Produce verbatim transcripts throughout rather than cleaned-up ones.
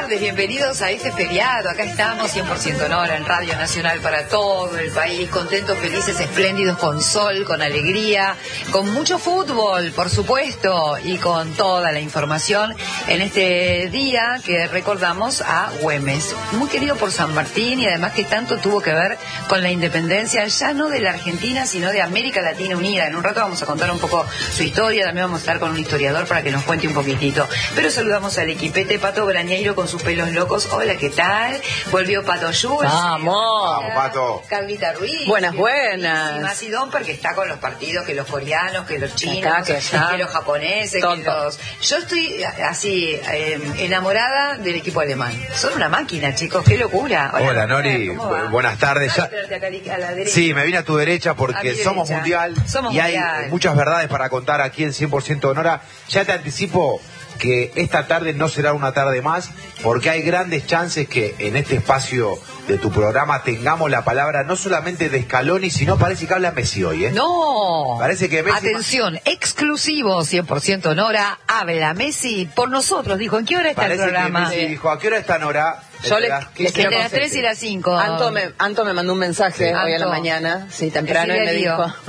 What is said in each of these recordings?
tardes, bienvenidos a este feriado. Acá estamos, cien por ciento Nora, en Radio Nacional para todo el país, contentos, felices, espléndidos, con sol, con alegría, con mucho fútbol, por supuesto, y con toda la información en este día que recordamos a Güemes, muy querido por San Martín y además que tanto tuvo que ver con la independencia, ya no de la Argentina, sino de América Latina Unida. En un rato vamos a contar un poco su historia, también vamos a estar con un historiador para que nos cuente un poquitito. Pero saludamos al equipete, Pato Brañeiro con sus pelos locos. Hola, ¿qué tal? Volvió Pato Ayuso. Vamos, Vamos, Pato. Carlita Ruiz. Buenas, buenas. Y Masi Domper, que está con los partidos, que los coreanos, que los chinos, Acá, que, allá. que los japoneses, Tonto. que los... Yo estoy así, eh, enamorada del equipo alemán. Son una máquina, chicos, qué locura. Hola, Hola Nori, ¿cómo va? buenas tardes. Ya... A la derecha. Sí, me vine a tu derecha A porque mi somos derecha. mundial Somos y hay mundial. muchas verdades para contar aquí en cien por ciento Nora. Ya te anticipo que esta tarde no será una tarde más porque hay grandes chances que en este espacio de tu programa tengamos la palabra no solamente de Scaloni, sino parece que habla Messi hoy, ¿eh? No. Parece que Messi... Atención, exclusivo cien por ciento Nora, habla Messi por nosotros. Dijo, ¿en qué hora está Parece el programa? que Messi dijo, ¿a qué hora está Nora? Yo le- Las les quince, quiero Entre las tres y las cinco. Anto me, Anto me mandó un mensaje Sí. hoy a la Anto. mañana, sí, temprano, y me Decile dijo... adiós.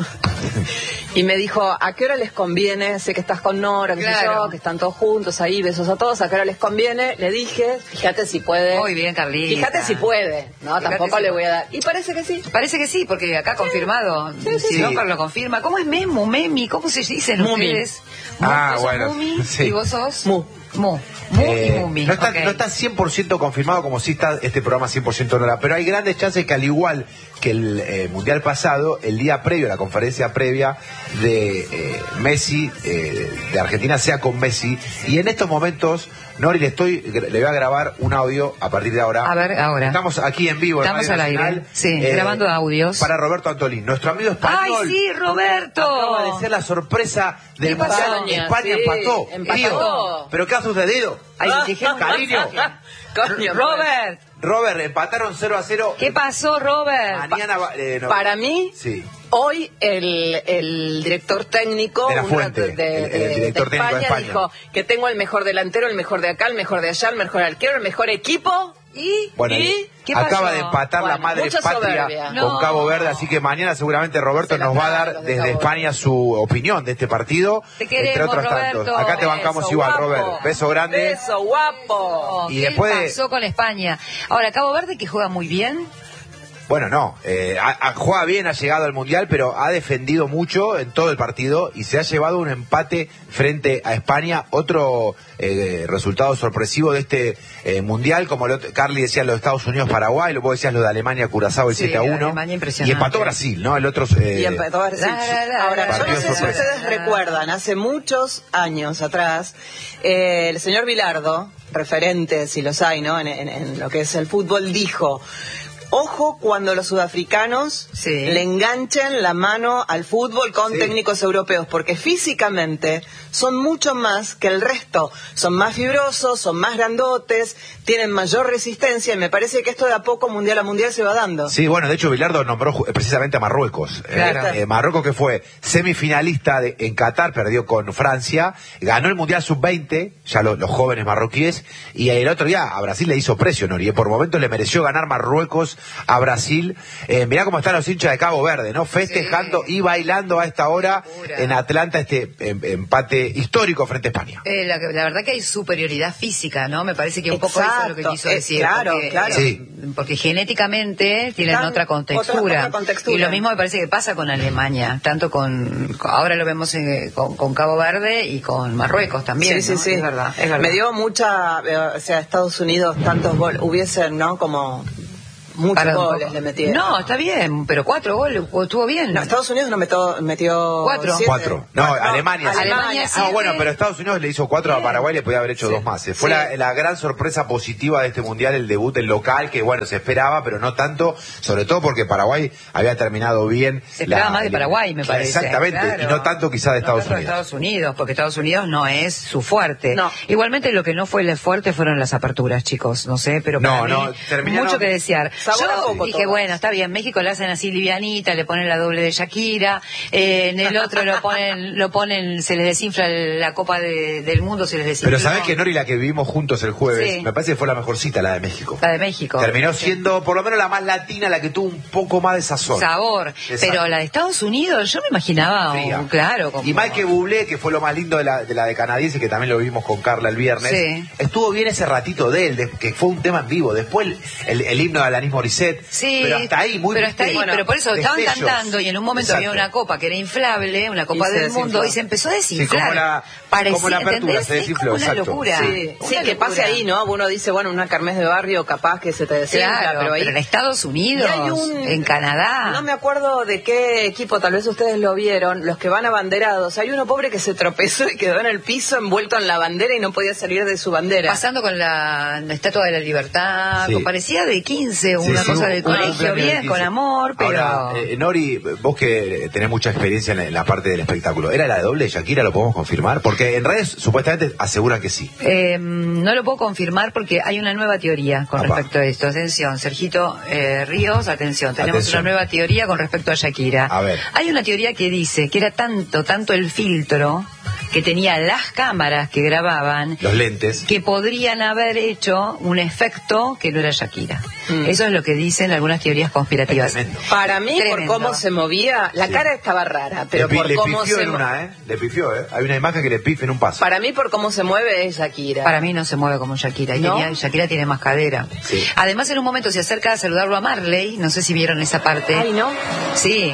Y me dijo, ¿a qué hora les conviene? Sé que estás con Nora, que sé Claro. yo, que están todos juntos ahí, besos a todos, ¿a qué hora les conviene? Le dije, fíjate si puede. Muy bien, Carlita. Fíjate si puede, ¿no? Fíjate Tampoco si le puede. voy a dar. Y parece que sí. Parece que sí, porque acá confirmado. sí, Si sí. Domper lo confirma. ¿Cómo es Memo, Memi? ¿Cómo se dicen Mumi. ustedes? Ah, ¿Vos sos bueno, Mumi? sí. ¿Y vos sos? Mu. Mu. Mu Eh, y Mumi. no, está, ok. no está cien por ciento confirmado como sí está este programa cien por ciento Nora, pero hay grandes chances que al igual que el eh, Mundial pasado, el día previo, la conferencia previa de eh, Messi, eh, de Argentina, sea con Messi. Y en estos momentos, Nori, le, estoy, le voy a grabar un audio a partir de ahora. A ver, ahora. Estamos aquí en vivo. en Estamos Radio al aire. Nacional, Sí, grabando audios. Para Roberto Antolín, nuestro amigo español. ¡Ay, sí, Roberto! Acaba de ser la sorpresa del ¿Qué pasó? Mundial. España, España sí, empató. empató. Tío, ¿pero qué ha sucedido? Ay, dije, Cariño. Coño, Robert, Robert, empataron cero a cero. ¿qué pasó, Robert? Mañana va- eh, no. Para mí, Sí. hoy el, el director técnico De la uno Fuente, de, de- el- el de- director de técnico de España, España. dijo que tengo el mejor delantero, el mejor de acá, el mejor de allá, el mejor arquero, el mejor equipo. ¿Y? Bueno, ¿Y? ¿Qué acaba pasó? de empatar la Bueno, madre mucha patria soberbia. con No. Cabo Verde, así que mañana seguramente Roberto Se la nos va a tragan dar los de desde Cabo España su opinión de este partido, Te queremos, entre otros Roberto. tantos. Acá te bancamos Beso, igual, guapo. Robert. Beso grande. Beso, guapo. Y ¿Qué después de- pasó con España? Ahora, Cabo Verde, que juega muy bien. Bueno, no, eh, ha- ha- juega bien, ha llegado al Mundial, pero ha defendido mucho en todo el partido y se ha llevado un empate frente a España, otro eh, resultado sorpresivo de este eh, Mundial, como lo, Carly decía, los Estados Unidos-Paraguay, lo vos decías lo de Alemania-Curazao, el Sí, siete a uno, Alemania y impresionante. empató Brasil, ¿no? El otro... eh, Y empezó a decir, la, la, la, ahora, yo no partido sé si sorpresa. ustedes recuerdan, hace muchos años atrás, eh, el señor Bilardo, referente, si los hay, ¿no? En, en- en lo que es el fútbol, dijo: ojo cuando los sudafricanos Sí. le enganchen la mano al fútbol con Sí. técnicos europeos, porque físicamente son mucho más que el resto. Son más fibrosos, son más grandotes, tienen mayor resistencia, y me parece que esto de a poco, mundial a mundial, se va dando. Sí, bueno, de hecho Bilardo nombró ju- precisamente a Marruecos. Claro. Eh, eh, Marruecos, que fue semifinalista de- en Qatar, perdió con Francia, ganó el Mundial sub veinte, ya lo- los jóvenes marroquíes, y el otro día a Brasil le hizo precio, Nori, eh, por momentos le mereció ganar Marruecos a Brasil. Eh, mirá cómo están los hinchas de Cabo Verde, ¿no? Festejando Sí. y bailando a esta hora Locura. en Atlanta este em- empate histórico frente a España. Eh, la, la verdad que hay superioridad física, ¿no? Me parece que un poco eso es lo que Exacto, quiso eh, decir. claro, porque, claro. Sí. Porque genéticamente tienen Están otra contextura. otra- otra contextura. Y lo mismo me parece que pasa con Alemania, tanto con, con- ahora lo vemos eh, con, con Cabo Verde y con Marruecos también. Sí, ¿no? sí, sí. Es verdad, es verdad. Me dio mucha, eh, o sea, Estados Unidos tantos goles, hubiesen, ¿no? Como muchos Para un goles poco. le metieron. No, está bien, pero cuatro goles, estuvo bien. No, Estados Unidos no metió, metió Cuatro. siete. Cuatro. No, Alemania. sí. Alemania Ah, siete. bueno, pero Estados Unidos le hizo cuatro a Bien. Paraguay, le podía haber hecho Sí. dos más. Eh, Fue Sí. la, la gran sorpresa positiva de este Mundial, el debut en local, que bueno, se esperaba, pero no tanto, sobre todo porque Paraguay había terminado bien. Se esperaba la- más de el- Paraguay, me parece. Exactamente, Claro. y no tanto quizá de No Estados tanto de Unidos. Estados Unidos, porque Estados Unidos no es su fuerte. No. Igualmente lo que no fue el fuerte fueron las aperturas, chicos, no sé, pero para No, mí no, terminaron- mucho que desear. sabor Yo a poco dije, todas. bueno, está bien, México la hacen así livianita, le ponen la doble de Shakira, eh, en el otro lo ponen, lo ponen, se les desinfla la Copa de, del Mundo, se les desinfla. Pero sabés que Nori, la que vivimos juntos el jueves, Sí. me parece que fue la mejor cita, la de México. La de México. Terminó siendo por lo menos la más latina, la que tuvo un poco más de sazón. Sabor. Exacto. Pero la de Estados Unidos, yo me imaginaba, Fría. un, claro. Como... Y Michael Bublé, que fue lo más lindo de la de, la de canadiense, que también lo vimos con Carla el viernes, Sí. estuvo bien ese ratito de él, de, que fue un tema en vivo. Después el, el himno de Alanis Morissette, Sí, pero hasta ahí, muy pero hasta ahí, bueno, pero por eso estaban destellos. cantando y en un momento Exacto. había una copa que era inflable, una copa Y se del desinfló. mundo, y se empezó a desinflar. Sí, como la- Parecía, como la apertura, ¿entendés? se desinfló, Es como una exacto. locura. Sí, Una sí, que locura. pase ahí, ¿no? Uno dice, bueno, una kermés de barrio capaz que se te desinfla, Claro, pero ahí... pero en Estados Unidos, Y hay un- en Canadá. No me acuerdo de qué equipo, tal vez ustedes lo vieron, los que van abanderados. Hay uno pobre que se tropezó y quedó en el piso envuelto en la bandera y no podía salir de su bandera. Pasando con la, la Estatua de la Libertad, Sí. con- parecía de quince, Sí, una sí, cosa un- del un colegio, cumpleaños de bien, quince. con amor, pero... Ahora, eh, Nori, vos que tenés mucha experiencia en la, en la parte del espectáculo, ¿era la de doble de Shakira? ¿Lo podemos confirmar? Porque en redes supuestamente aseguran que sí. Eh, no lo puedo confirmar porque hay una nueva teoría con Apa. respecto a esto. Atención, Sergito eh, Ríos, atención, tenemos Atención. una nueva teoría con respecto a Shakira. A ver. Hay una teoría que dice que era tanto, tanto el filtro que tenían las cámaras que grababan, Los lentes. que podrían haber hecho un efecto que no era Shakira. Mm. Eso es lo que dicen algunas teorías conspirativas. Es tremendo. Para mí, Tremendo. por cómo se movía, la Sí. cara estaba rara, pero le, pi- por le cómo pifió se en mo- una, ¿eh? Le pifió, ¿eh? Hay una imagen que le pife en un paso. Para mí, por cómo se mueve es Shakira. Para mí no se mueve como Shakira. Y ¿No? tenía- Shakira tiene más cadera. Sí. Además, en un momento se acerca a saludarlo a Marley. No sé si vieron esa parte. Ay, ¿no? Sí.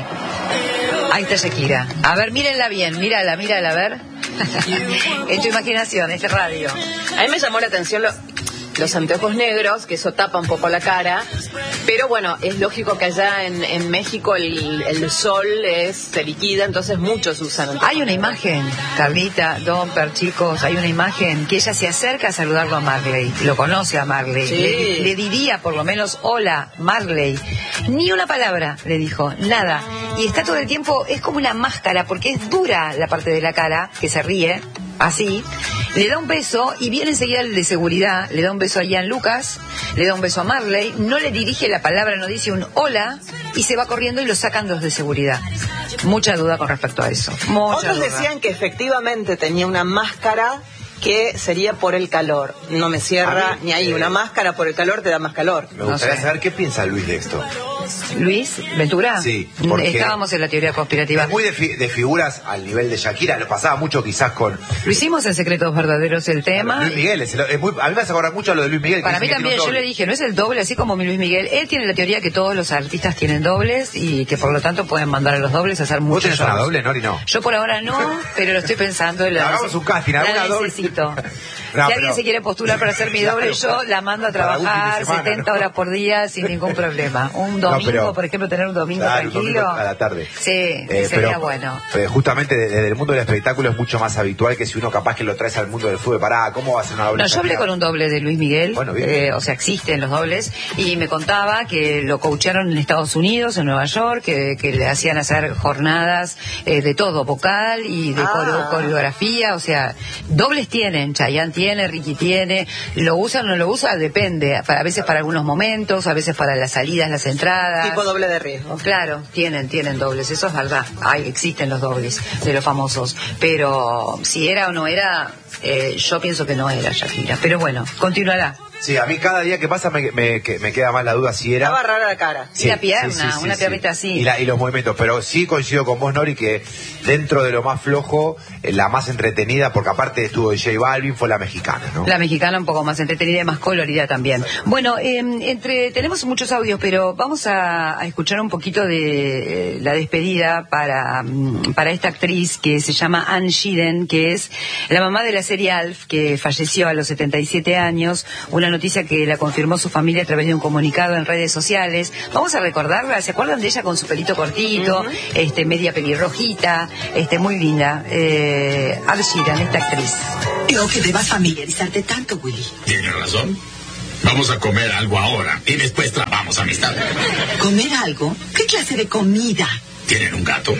Ahí está Shakira. A ver, mírenla bien. Mírala, mírala, a ver. En tu imaginación, este radio. A mí me llamó la atención lo- los anteojos negros, que eso tapa un poco la cara, pero bueno, es lógico que allá en, en México el, el sol es, se liquida, entonces muchos usan anteojos. Hay una imagen, Carlita, Domper, chicos, hay una imagen que ella se acerca a saludarlo a Marley. Lo conoce a Marley. Sí. Le, le diría por lo menos, hola, Marley. Ni una palabra le dijo, nada. Y está todo el tiempo, es como una máscara, porque es dura la parte de la cara, que se ríe, así. Le da un beso y viene enseguida el de seguridad, le da un beso a Ian Lucas, le da un beso a Marley, no le dirige la palabra, no dice un hola, y se va corriendo y lo sacan los de seguridad. Mucha duda con respecto a eso. Mucha Otros duda. decían que efectivamente tenía una máscara que sería por el calor. No me cierra A mí, ni ahí. eh, Una máscara por el calor te da más calor. Me gustaría No sé. saber qué piensa Luis de esto. Luis Ventura. Sí, porque Estábamos en la teoría conspirativa. Es muy de, fi- de figuras al nivel de Shakira, lo pasaba mucho quizás con Lo hicimos en Secretos Verdaderos el tema. Luis Miguel. Es, es muy, a mí me hace acordar mucho a lo de Luis Miguel. que Para mí dicen que también, tiene un yo le doble. dije, no es el doble, así como mi Luis Miguel. Él tiene la teoría que todos los artistas tienen dobles y que por lo tanto pueden mandar a los dobles a hacer ¿Vos muchos tenés una shows. doble, Nori? No. Yo por ahora no, pero lo estoy pensando. y La Hagamos un casting, la alguna doble. necesito. No, si pero- alguien se quiere postular para ser mi doble, yo la mando a Para un fin de trabajar semana, setenta ¿no? horas por día sin ningún problema. Un No, domingo, pero- por ejemplo, tener un domingo Claro, un tranquilo. domingo a la tarde. Sí, Eh, sería pero, bueno. eh, justamente desde el mundo del espectáculo es mucho más habitual que si uno capaz que lo traes al mundo del fútbol. Pará, ¿cómo va a ser una doble? No, yo hablé Shakira? con un doble de Luis Miguel, Bueno, bien. eh, o sea, existen los dobles, y me contaba que lo coacharon en Estados Unidos, en Nueva York, que, que le hacían hacer jornadas eh, de todo, vocal y de Ah. coreo- coreografía, o sea, dobles tienen, Chayanne tiene, Ricky tiene, lo usan o no lo usan, depende, para- a veces para algunos momentos, a veces para las salidas, las entradas. Tipo doble de riesgo. Claro, tienen, tienen dobles, eso es verdad. Hay, existen los dobles de los famosos. Pero si era o no era, eh, yo pienso que no era Shakira. Pero bueno, continuará. Sí, a mí cada día que pasa me, me, que- me queda más la duda si era... Estaba rara la cara. Y la pierna, una piernita así. Y, la- y los movimientos, pero sí coincido con vos, Nori, que dentro de lo más flojo, eh, la más entretenida, porque aparte estuvo de J Balvin, fue la mexicana, ¿no? La mexicana un poco más entretenida y más colorida también. Bueno, eh, entre tenemos muchos audios, pero vamos a, a escuchar un poquito de eh, la despedida para, mm, para esta actriz que se llama Anne Shiden, que es la mamá de la serie Alf, que falleció a los setenta y siete años. Una noticia que la confirmó su familia a través de un comunicado en redes sociales. Vamos a recordarla. ¿Se acuerdan de ella con su pelito cortito, Uh-huh. este media pelirrojita, este muy linda? Eh, Anne Shiden, esta actriz. Creo que debas familiarizarte tanto, Willy. Tiene razón. Vamos a comer algo ahora y después trabamos amistad. ¿Comer algo? ¿Qué clase de comida? ¿Tienen un gato?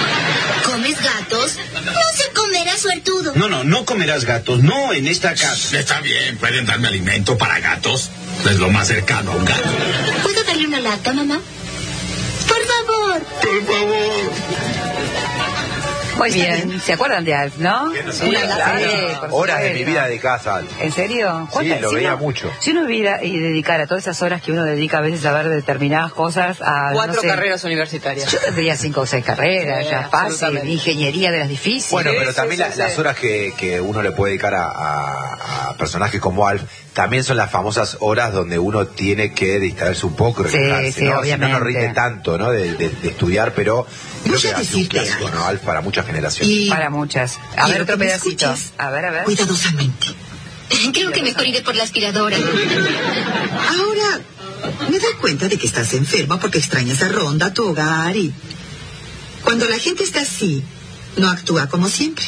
¿Comes gatos? No sé comer a suertudo. No, no, no comerás gatos, no en esta casa. Está bien, pueden darme alimento para gatos. Es lo más cercano a un gato. ¿Puedo darle una lata, mamá? Por favor. Por favor. Muy bien. ¿Se acuerdan de Alf, no? Sí, Una lata, claro. sí, por Horas de supuesto. mi vida dedicadas a Alf. ¿En serio? Sí, lo si veía uno- mucho. Si uno hubiera y dedicara todas esas horas que uno dedica a veces a ver determinadas cosas a... Cuatro no sé, carreras universitarias. Yo tendría cinco o seis carreras, Sí, ya fácil, absolutamente. ingeniería de las difíciles. Bueno, Sí, pero sí, también sí, la- sí. las horas que, que uno le puede dedicar a, a- a personajes como Alf también son las famosas horas donde uno tiene que distraerse un poco, Sí, relajarse, sí, ¿no? Si no, obviamente. no rinde tanto, ¿no? De, de- de estudiar, pero creo Voy que a ha sido un decirte clásico, algo. ¿no? Alf para muchas generaciones. Y Para muchas. A quiero ver, otro que me pedacito. escuches A ver, a ver. cuidadosamente. Creo que mejor iré por la aspiradora. Ahora, me doy cuenta de que estás enferma porque extrañas a Ronda, tu hogar y... Cuando la gente está así, no actúa como siempre.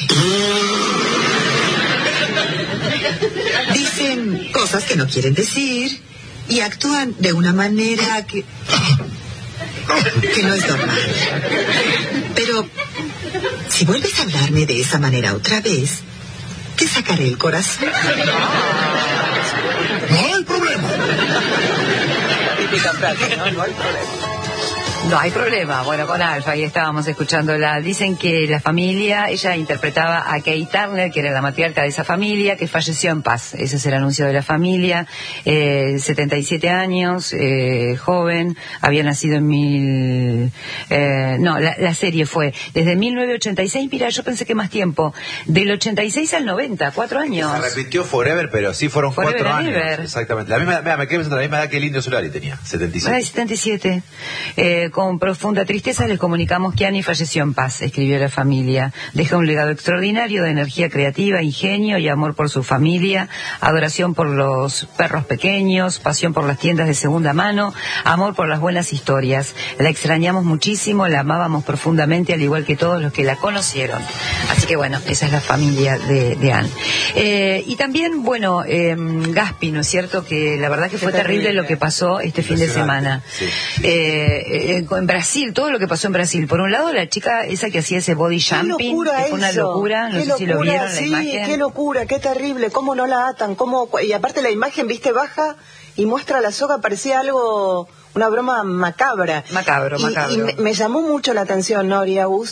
Dicen cosas que no quieren decir y actúan de una manera que... que no es normal. Pero si vuelves a hablarme de esa manera otra vez, te sacaré el corazón. No hay problema. Típica frase, ¿no? No hay problema. No hay problema. Bueno, con Alfa, ahí estábamos escuchándola. Dicen que la familia, ella interpretaba a Kate Turner, que era la matriarca de esa familia, que falleció en paz. Ese es el anuncio de la familia. Eh, setenta y siete años, eh, joven, había nacido en mil... Eh, no, la, la serie fue desde mil novecientos ochenta y seis, mira, yo pensé que más tiempo. Del ochenta y seis al noventa, cuatro años. Se repitió Forever, pero sí fueron Forever cuatro and años. Ever. Exactamente. La misma, mira, me quedé pensando, la misma edad que el Indio Solari tenía, setenta y siete. Ay, setenta y siete. Eh, con profunda tristeza les comunicamos que Annie falleció en paz, escribió la familia. Deja un legado extraordinario de energía creativa, ingenio y amor por su familia, adoración por los perros pequeños, pasión por las tiendas de segunda mano, amor por las buenas historias. La extrañamos muchísimo, la amábamos profundamente, al igual que todos los que la conocieron. Así que bueno, esa es la familia de, de Anne. Eh, y también, bueno, eh, Gaspi, ¿no es cierto? Que la verdad que fue terrible, terrible. lo que pasó este fin de semana. Sí. Eh, eh, en Brasil, todo lo que pasó en Brasil. Por un lado, la chica esa que hacía ese body Qué jumping, locura que fue una eso. locura, no Qué sé si lo locura, vieron la sí, imagen. qué locura, qué terrible, cómo no la atan, cómo... Y aparte la imagen, viste, baja y muestra la soga, parecía algo... Una broma macabra. Macabro, y, macabro. Y me, me llamó mucho la atención, Noria Bus,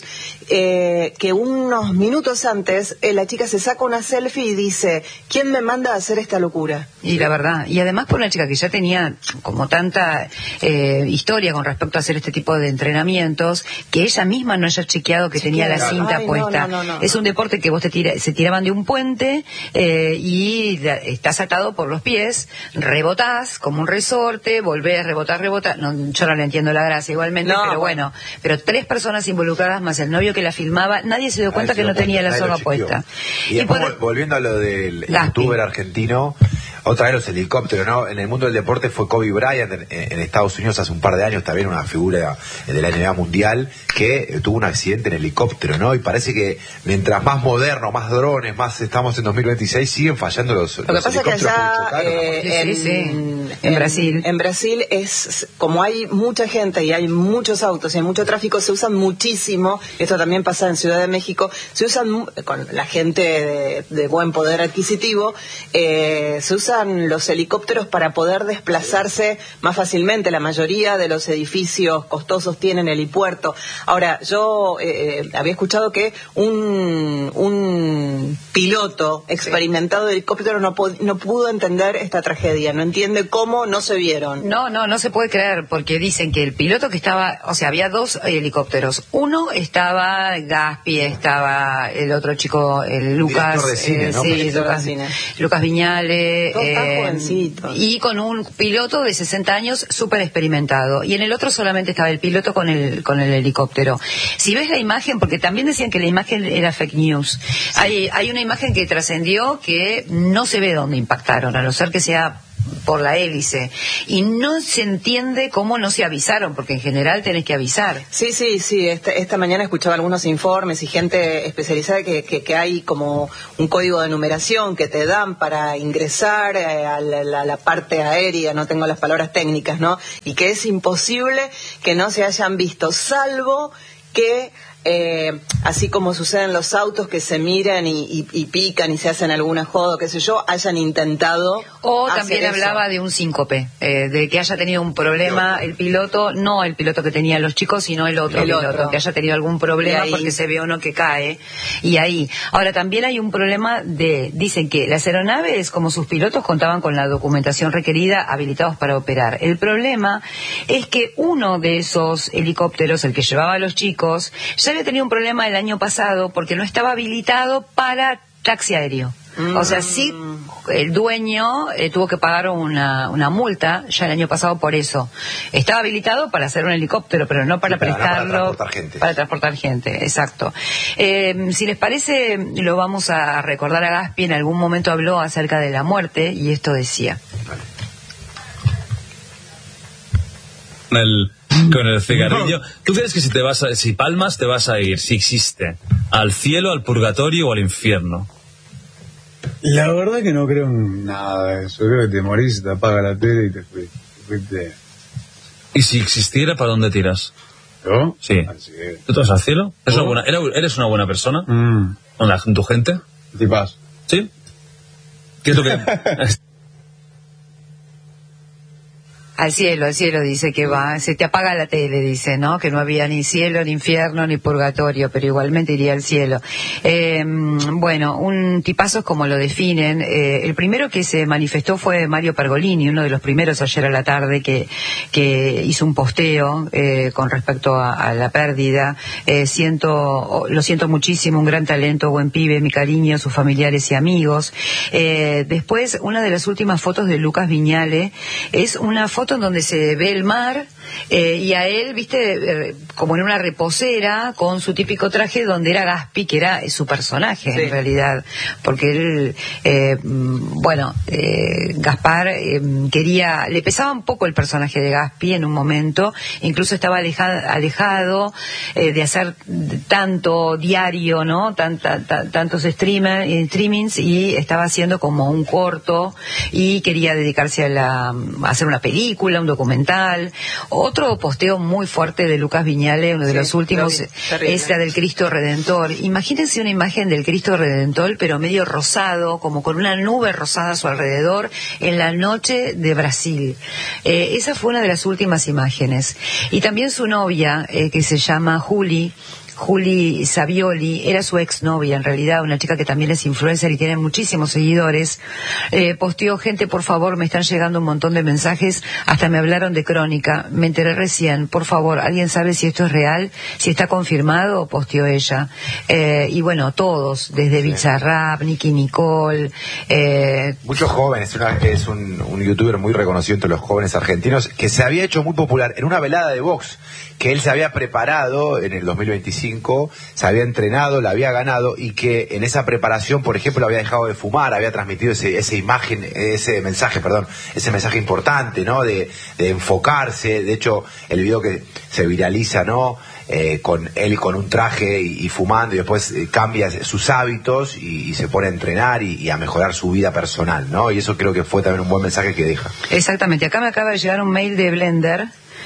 eh, que unos minutos antes eh, la chica se saca una selfie y dice, ¿quién me manda a hacer esta locura? Y la verdad, y además por una chica que ya tenía como tanta eh, historia con respecto a hacer este tipo de entrenamientos, que ella misma no haya chequeado que tenía la Chequeado. cinta Ay, no, puesta. no, no, no. Es un deporte que vos te tira, se tiraban de un puente eh, y la- estás atado por los pies, rebotás como un resorte, volvés, rebotás, rebotás. No, yo no le entiendo la gracia igualmente, No, pero bueno, pero tres personas involucradas más el novio que la filmaba, nadie se dio cuenta Nadie que se no dio tenía la cuenta, nadie soga lo chequeó. puesta. Y después, por- volviendo a lo del Gaspi. youtuber argentino, otra vez los helicópteros, ¿no? En el mundo del deporte fue Kobe Bryant en, en Estados Unidos hace un par de años, también una figura de la N B A mundial, que eh, tuvo un accidente en helicóptero, ¿no? Y parece que mientras más moderno, más drones, más estamos en dos mil veintiséis, siguen fallando los, Lo que los pasa es que helicópteros allá porque chocaron, eh, Sí, sí, en, sí. En Brasil. en Brasil es como hay mucha gente y hay muchos autos y hay mucho tráfico, se usan muchísimo. Esto también pasa en Ciudad de México. Se usan mu- con la gente de, de buen poder adquisitivo. Eh, se usan los helicópteros para poder desplazarse más fácilmente. La mayoría de los edificios costosos tienen helipuerto. Ahora, yo eh, eh, había escuchado que un, un piloto experimentado de helicóptero no, pod- no pudo entender esta tragedia, no entiende cómo no se vieron. No, no, no se puede creer, porque dicen que el piloto que estaba, o sea, había dos helicópteros. Uno estaba Gaspi, estaba el otro chico, el Lucas, Director de cine, ¿no? sí, Director de Lucas, cine. Lucas Viñale, Todos tan jovencitos. y con un piloto de sesenta años súper experimentado. Y en el otro solamente estaba el piloto con el con el helicóptero. Si ves la imagen, porque también decían que la imagen era fake news. Hay hay una imagen que trascendió que no se ve dónde impactaron, a no ser que sea por la hélice, y no se entiende cómo no se avisaron, porque en general tenés que avisar. Sí, sí, sí. Esta, esta mañana escuchaba algunos informes y gente especializada que, que, que hay como un código de numeración que te dan para ingresar eh, a la, la- la parte aérea, no tengo las palabras técnicas, ¿no? Y que es imposible que no se hayan visto, salvo que eh, así como suceden los autos que se miran y, y, y pican y se hacen alguna joda, qué sé yo, hayan intentado. O también eso. hablaba de un síncope, eh, de que haya tenido un problema el piloto, no el piloto que tenían los chicos, sino el otro el piloto, otro. que haya tenido algún problema ahí... porque se ve uno que cae. Y ahí. Ahora, también hay un problema de, dicen que las aeronaves, como sus pilotos, contaban con la documentación requerida, habilitados para operar. El problema es que uno de esos helicópteros, el que llevaba a los chicos, ya había tenido un problema el año pasado porque no estaba habilitado para taxi aéreo. O sea, sí, el dueño eh, tuvo que pagar una, una multa ya el año pasado por eso. Estaba habilitado para hacer un helicóptero, pero no para sí, pero prestarlo. no para transportar gente. Para transportar gente, exacto. Eh, si les parece, lo vamos a recordar a Gaspi. En algún momento habló acerca de la muerte y esto decía. Vale. El, con el cigarrillo. ¿Tú crees que si te vas a, si palmas te vas a ir, si existe, al cielo, al purgatorio o al infierno? La verdad que no creo en nada de eso. Creo que te morís, te apaga la tele y te fuiste. Te fuiste. ¿Y si existiera, para dónde tiras? ¿Yo? Sí. Así que... ¿Tú te vas al cielo? ¿Eres una buena, ¿Eres una buena persona? Mm. ¿Con la, tu gente? Tipazo. ¿Sí? ¿Qué es lo que...? Al cielo, al cielo dice que va, se te apaga la tele, dice, ¿no? Que no había ni cielo, ni infierno, ni purgatorio, pero igualmente iría al cielo. Eh, bueno, un tipazo es como lo definen. Eh, el primero que se manifestó fue Mario Pergolini, uno de los primeros ayer a la tarde que, que hizo un posteo eh, con respecto a, a la pérdida. Eh, siento, lo siento muchísimo, un gran talento, buen pibe, mi cariño, sus familiares y amigos. Eh, después, una de las últimas fotos de Lucas Viñale es una foto en donde se ve el mar eh, y a él, viste, eh, como en una reposera con su típico traje donde era Gaspi, que era su personaje sí. En realidad, porque él, eh, bueno, eh, Gaspar eh, quería, le pesaba un poco el personaje de Gaspi en un momento, incluso estaba alejado, alejado eh, de hacer tanto diario, ¿no? Tanta, ta, tantos streamer, streamings y estaba haciendo como un corto y quería dedicarse a, la, a hacer una película, un documental. Otro posteo muy fuerte de Lucas Viñale, uno de sí, los últimos, es la del Cristo Redentor. Imagínense una imagen del Cristo Redentor, pero medio rosado, como con una nube rosada a su alrededor, en la noche de Brasil. Eh, esa fue una de las últimas imágenes. Y también su novia, eh, que se llama Juli, Juli Savioli, era su exnovia en realidad, una chica que también es influencer y tiene muchísimos seguidores, eh, posteó, gente, por favor, me están llegando un montón de mensajes, hasta me hablaron de Crónica, me enteré recién, por favor, ¿alguien sabe si esto es real? Si está confirmado, posteó ella. Eh, y bueno, todos, desde sí. Bizarrap, Nicky Nicole. Eh... Muchos jóvenes, una, es un, un youtuber muy reconocido entre los jóvenes argentinos, que se había hecho muy popular en una velada de box, que él se había preparado en el dos mil veinticinco, se había entrenado, la había ganado y que en esa preparación, por ejemplo, había dejado de fumar, había transmitido ese, esa imagen, ese mensaje, perdón, ese mensaje importante, ¿no? De, de enfocarse. De hecho, el video que se viraliza, ¿no? Eh, con él con un traje y, y fumando y después eh, cambia sus hábitos y, y se pone a entrenar y, y a mejorar su vida personal, ¿no? Y eso creo que fue también un buen mensaje que deja. Exactamente. Acá me acaba de llegar un mail de Blender,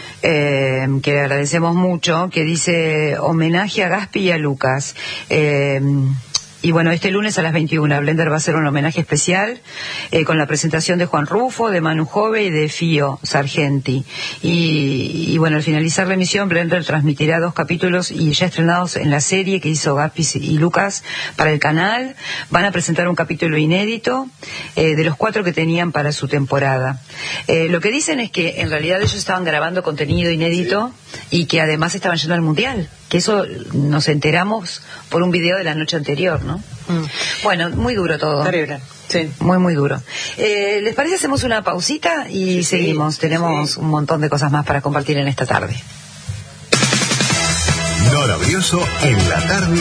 Eh, que le agradecemos mucho, que dice homenaje a Gaspi y a Lucas. Eh, Y bueno, este lunes a las veintiuna, Blender va a hacer un homenaje especial eh, con la presentación de Juan Rufo, de Manu Jove y de Fío Sargenti. Y, y bueno, al finalizar la emisión, Blender transmitirá dos capítulos y ya estrenados en la serie que hizo Gaspi y Lucas para el canal. Van a presentar un capítulo inédito eh, de los cuatro que tenían para su temporada. Eh, lo que dicen es que en realidad ellos estaban grabando contenido inédito sí. y que además estaban yendo al Mundial. Que eso nos enteramos por un video de la noche anterior, ¿no? Mm. Bueno, muy duro todo. Terrible. Sí. Muy, muy duro. Eh, ¿Les parece hacemos una pausita y sí, seguimos? Sí, Tenemos sí. un montón de cosas más para compartir en esta tarde. Nora Brioso en la tarde